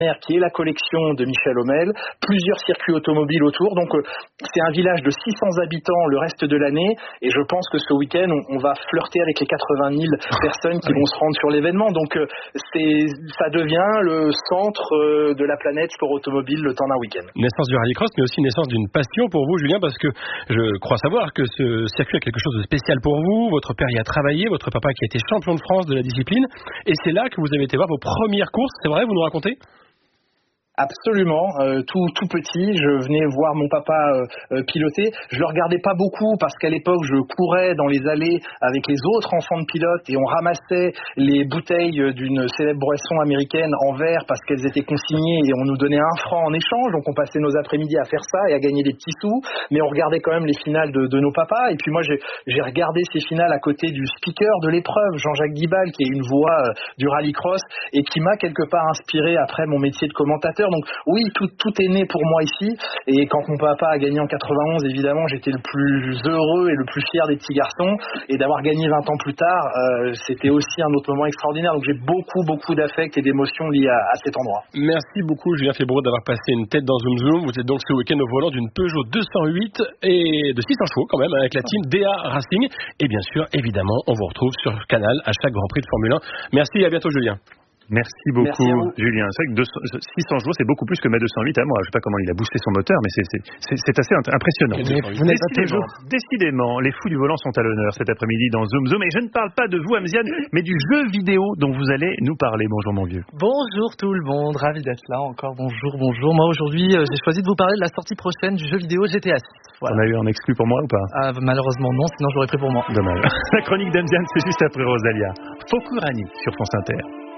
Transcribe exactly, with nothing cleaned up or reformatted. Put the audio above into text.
qui est la collection de Michel Hommel, plusieurs circuits automobiles autour. Donc euh, c'est un village de six cents habitants le reste de l'année et je pense que ce week-end on, on va flirter avec les quatre-vingt mille personnes qui vont se rendre sur l'événement. Donc euh, c'est, ça devient le centre euh, de la planète sport automobile le temps d'un week-end. Naissance du rallycross mais aussi naissance d'une passion pour vous, Julien, parce que je crois savoir que ce circuit a quelque chose de spécial pour vous. Votre père y a travaillé, votre papa qui a été champion de France de la discipline et c'est là que vous avez été voir vos premières courses, c'est vrai, vous nous racontez ? Absolument, euh, tout tout petit, je venais voir mon papa euh, euh, piloter. Je le regardais pas beaucoup parce qu'à l'époque, je courais dans les allées avec les autres enfants de pilotes et on ramassait les bouteilles d'une célèbre boisson américaine en verre parce qu'elles étaient consignées et on nous donnait un franc en échange. Donc on passait nos après-midi à faire ça et à gagner des petits sous. Mais on regardait quand même les finales de, de nos papas. Et puis moi, j'ai, j'ai regardé ces finales à côté du speaker de l'épreuve, Jean-Jacques Guibal, qui est une voix euh, du rallycross et qui m'a quelque part inspiré après mon métier de commentateur. Donc oui, tout, tout est né pour moi ici. Et quand mon papa a gagné en quatre-vingt-onze, évidemment, j'étais le plus heureux et le plus fier des petits garçons. Et d'avoir gagné vingt ans plus tard, euh, c'était aussi un autre moment extraordinaire. Donc j'ai beaucoup, beaucoup d'affect et d'émotions liées à, à cet endroit. Merci beaucoup, Julien Febvreau, d'avoir passé une tête dans Zoom Zoom. Vous êtes donc ce week-end au volant d'une Peugeot deux cent huit et de six cents chevaux quand même, avec la team D A Racing. Et bien sûr, évidemment, on vous retrouve sur Canal à chaque Grand Prix de Formule un. Merci et à bientôt, Julien. Merci beaucoup, Merci Julien. C'est vrai que deux cents, six cents chevaux, c'est beaucoup plus que ma deux cent huit à moi. Je ne sais pas comment il a boosté son moteur, mais c'est, c'est, c'est, c'est assez impressionnant. Vous n'êtes pas décidément, décidément, les fous du volant sont à l'honneur cet après-midi dans Zoom Zoom. Et je ne parle pas de vous, Amziane, mais du jeu vidéo dont vous allez nous parler. Bonjour, mon vieux. Bonjour tout le monde, ravi d'être là encore. Bonjour, bonjour. Moi, aujourd'hui, euh, j'ai choisi de vous parler de la sortie prochaine du jeu vidéo G T A six. Voilà. On a eu un exclu pour moi ou pas? Ah, malheureusement, non, sinon je l'aurais pris pour moi. Dommage. La chronique d'Amziane, c'est juste après Rosalia. Fokurani sur France Inter.